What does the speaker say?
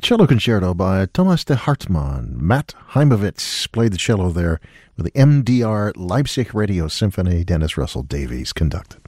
Cello Concerto by Thomas de Hartmann. Matt Heimovitz played the cello there with the MDR Leipzig Radio Symphony. Dennis Russell Davies conducted.